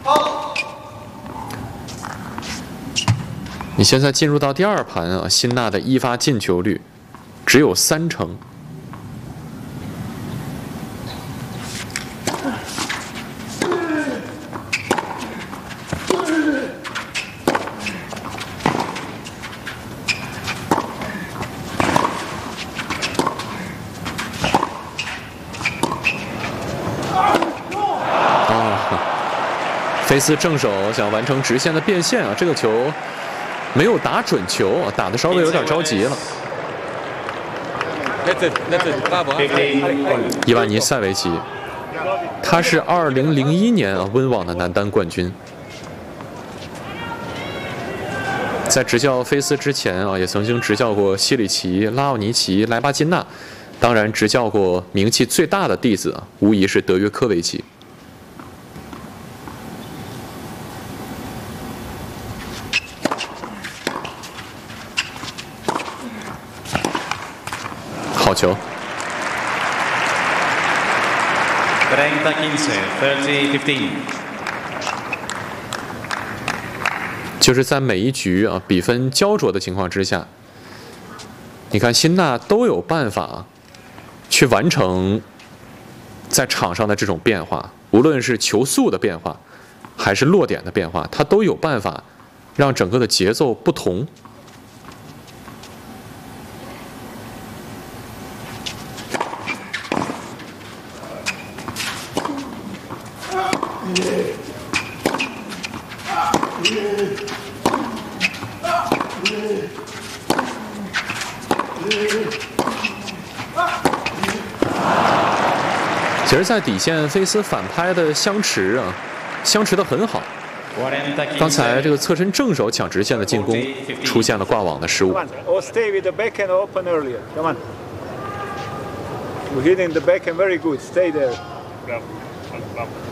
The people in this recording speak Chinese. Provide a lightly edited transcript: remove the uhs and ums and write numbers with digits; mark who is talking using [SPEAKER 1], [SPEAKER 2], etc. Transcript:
[SPEAKER 1] 你现在进入到第2盘啊，辛纳的1发进球率只有30%。菲斯正手想完成直线的变线啊，这个球没有打准球，打得稍微有点着急了。伊万尼塞维奇，他是2001年啊温网的男单冠军。在执教菲斯之前啊，也曾经执教过西里奇、拉奥尼奇、莱巴金纳，当然执教过名气最大的弟子啊，无疑是德约科维奇。好球。
[SPEAKER 2] 30-15.
[SPEAKER 1] 就是在每一局啊比分焦灼的情况之下，你看辛纳都有办法去完成在场上的这种变化，无论是球速的变化，还是落点的变化，他都有办法让整个的节奏不同。其实，在底线，菲斯反拍的相持啊，相持得很好。刚才这个侧身正手抢直线的进攻出现了挂网的失误。
[SPEAKER 3] We're hitting the backhand very good. Stay there.